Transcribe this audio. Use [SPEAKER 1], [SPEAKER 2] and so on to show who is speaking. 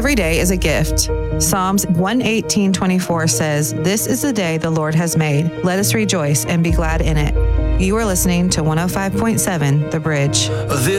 [SPEAKER 1] Every day is a gift. Psalms 118:24 says, "This is the day the Lord has made. Let us rejoice and be glad in it." You are listening to 105.7 The Bridge.